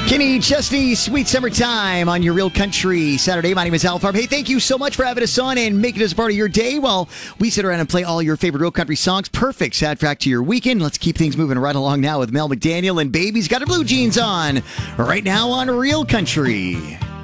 Kenny Chesney, Sweet Summertime on your Real Country Saturday. My name is Al Farb. Hey, thank you so much for having us on and making us a part of your day while we sit around and play all your favorite Real Country songs. Perfect soundtrack to your weekend. Let's keep things moving right along now with Mel McDaniel and Baby's Got Her Blue Jeans on right now on Real Country.